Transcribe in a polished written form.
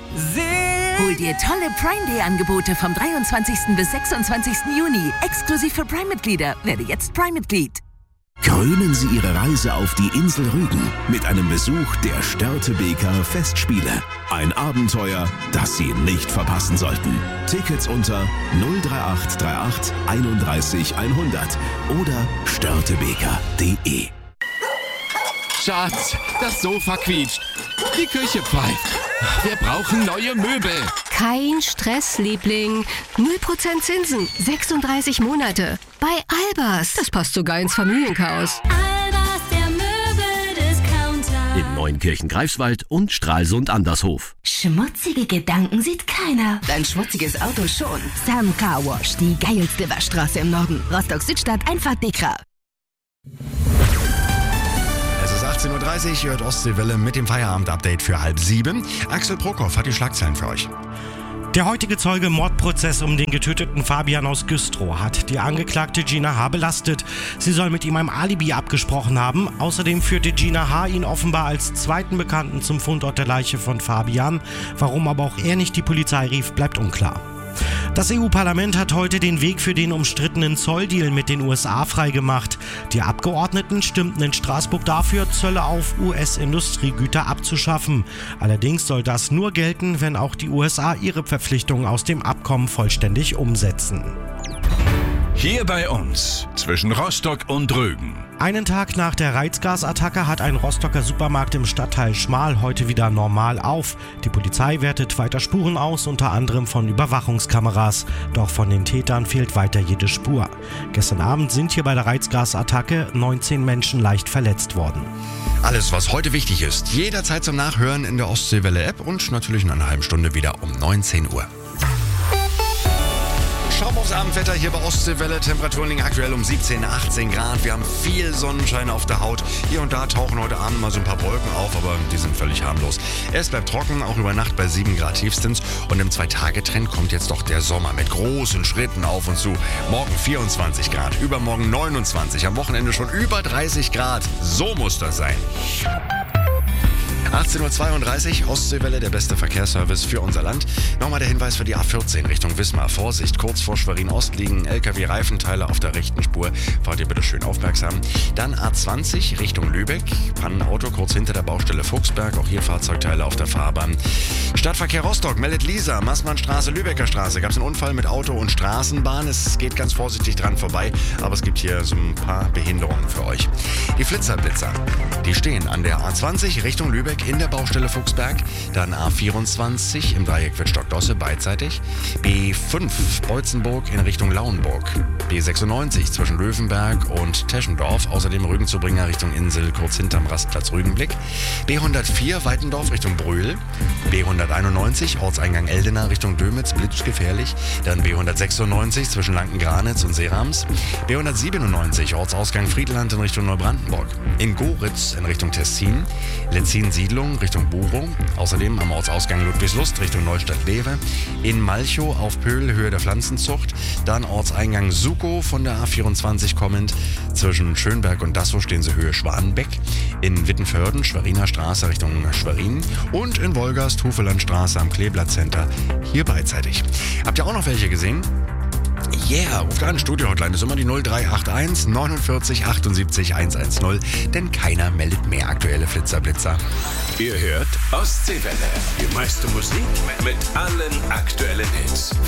Hol dir tolle Prime-Day-Angebote vom 23. bis 26. Juni. Exklusiv für Prime-Mitglieder. Werde jetzt Prime-Mitglied. Krönen Sie Ihre Reise auf die Insel Rügen mit einem Besuch der Störtebeker Festspiele. Ein Abenteuer, das Sie nicht verpassen sollten. Tickets unter 03838 31 100 oder störtebeker.de. Schatz, das Sofa quietscht. Die Küche pfeift. Wir brauchen neue Möbel. Kein Stress, Liebling. 0% Zinsen, 36 Monate. Bei Albers. Das passt sogar ins Familienchaos. Albers, der Möbeldiscounter. In Neunkirchen-Greifswald und Stralsund-Andershof. Schmutzige Gedanken sieht keiner. Dein schmutziges Auto schon. Sam Car Wash, die geilste Waschstraße im Norden. Rostock-Südstadt, einfach Dekra. Es ist 18.30 Uhr, ihr hört Ostseewelle mit dem Feierabend-Update für 6:30. Axel Prokop hat die Schlagzeilen für euch. Der heutige Zeuge im Mordprozess um den getöteten Fabian aus Güstrow hat die Angeklagte Gina H. belastet. Sie soll mit ihm ein Alibi abgesprochen haben. Außerdem führte Gina H. ihn offenbar als zweiten Bekannten zum Fundort der Leiche von Fabian. Warum aber auch er nicht die Polizei rief, bleibt unklar. Das EU-Parlament hat heute den Weg für den umstrittenen Zolldeal mit den USA freigemacht. Die Abgeordneten stimmten in Straßburg dafür, Zölle auf US-Industriegüter abzuschaffen. Allerdings soll das nur gelten, wenn auch die USA ihre Verpflichtungen aus dem Abkommen vollständig umsetzen. Hier bei uns, zwischen Rostock und Rügen. Einen Tag nach der Reizgasattacke hat ein Rostocker Supermarkt im Stadtteil Schmal heute wieder normal auf. Die Polizei wertet weiter Spuren aus, unter anderem von Überwachungskameras. Doch von den Tätern fehlt weiter jede Spur. Gestern Abend sind hier bei der Reizgasattacke 19 Menschen leicht verletzt worden. Alles, was heute wichtig ist, jederzeit zum Nachhören in der Ostseewelle-App und natürlich in einer halben Stunde wieder um 19 Uhr. Schauen wir aufs Abendwetter hier bei Ostseewelle. Temperaturen liegen aktuell um 17, 18 Grad. Wir haben viel Sonnenschein auf der Haut. Hier und da tauchen heute Abend mal so ein paar Wolken auf, aber die sind völlig harmlos. Es bleibt trocken, auch über Nacht bei 7 Grad tiefstens. Und im 2-Tage-Trend kommt jetzt doch der Sommer mit großen Schritten auf uns zu. Morgen 24 Grad, übermorgen 29, am Wochenende schon über 30 Grad. So muss das sein. 18.32 Uhr, Ostseewelle, der beste Verkehrsservice für unser Land. Nochmal der Hinweis für die A14 Richtung Wismar. Vorsicht, kurz vor Schwerin-Ost liegen LKW-Reifenteile auf der rechten Spur. Fahrt ihr bitte schön aufmerksam. Dann A20 Richtung Lübeck. Pannenauto kurz hinter der Baustelle Fuchsberg. Auch hier Fahrzeugteile auf der Fahrbahn. Stadtverkehr Rostock meldet Lisa. Maßmannstraße, Lübecker Straße. Gab es einen Unfall mit Auto und Straßenbahn. Es geht ganz vorsichtig dran vorbei. Aber es gibt hier so ein paar Behinderungen für euch. Die Flitzerblitzer, die stehen an der A20 Richtung Lübeck in der Baustelle Fuchsberg, dann A24 im Dreieck Wittstock-Dosse beidseitig, B5 Beutzenburg in Richtung Lauenburg, B96 zwischen Löwenberg und Teschendorf, außerdem Rügenzubringer Richtung Insel, kurz hinterm Rastplatz Rügenblick, B104 Weitendorf Richtung Brühl, B191 Ortseingang Eldena Richtung Dömitz, blitzgefährlich, dann B196 zwischen Lanken-Granitz und Seerams, B197 Ortsausgang Friedland in Richtung Neubrandenburg, in Goritz in Richtung Tessin, Letzin-Siedlung Richtung Buro, außerdem am Ortsausgang Ludwigslust Richtung Neustadt-Lewe, in Malchow auf Pöhl Höhe der Pflanzenzucht, dann Ortseingang Sukow von der A24 kommend, zwischen Schönberg und Dassow stehen sie Höhe Schwanenbeck, in Wittenförden Schweriner Straße Richtung Schwerin und in Wolgast Hufelandstraße am Kleeblatt Center, hier beidseitig. Habt ihr auch noch welche gesehen? Yeah, ruft an, Studio-Hotline ist immer die 0381 49 78 110, denn keiner meldet mehr aktuelle Flitzerblitzer. Ihr hört Ostseewelle. Die meiste Musik mit allen aktuellen Hits.